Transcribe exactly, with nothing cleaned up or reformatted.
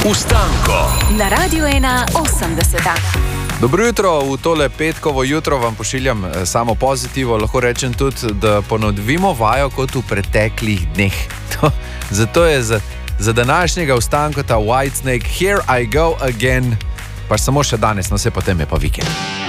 Ustanko na Radiu ena osemdeset. Dobro jutro, v tole petkovo jutro vam pošiljam samo pozitivo. Lahko rečem tudi, da ponovimo vajo kot v preteklih dneh. Zato je za, za današnjega ustanka ta Whitesnake Here I Go Again, pa samo še danes, no se potem je pa vikend.